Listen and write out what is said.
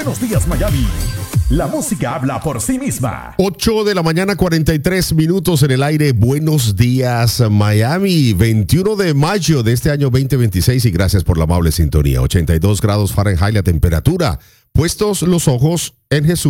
Buenos días, Miami. La música habla por sí misma. 8 de la mañana, 43 minutos en el aire. Buenos días, Miami. 21 de mayo de este año 2026 y gracias por la amable sintonía. 82 grados Fahrenheit la temperatura. Puestos los ojos en Jesús.